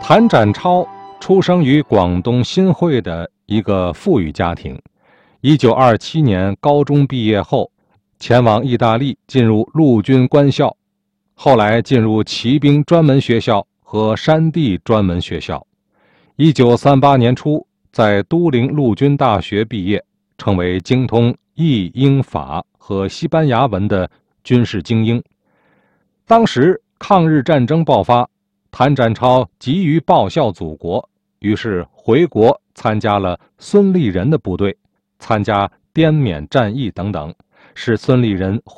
谭展超出生于广东新会的一个富裕家庭。1927年高中毕业后，前往意大利进入陆军官校，后来进入骑兵专门学校和山地专门学校。1938年初，在都灵陆军大学毕业，成为精通意、英、法和西班牙文的军事精英。当时抗日战争爆发，谭展超急于报效祖国，于是回国参加了孙立人的部队，参加滇缅战役等等，使孙立人